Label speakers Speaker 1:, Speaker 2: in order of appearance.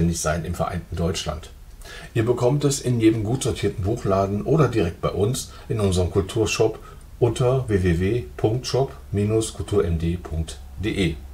Speaker 1: notwendig sein im vereinten Deutschland. Ihr bekommt es in jedem gut sortierten Buchladen oder direkt bei uns in unserem Kulturshop unter www.shop-kulturmd.de.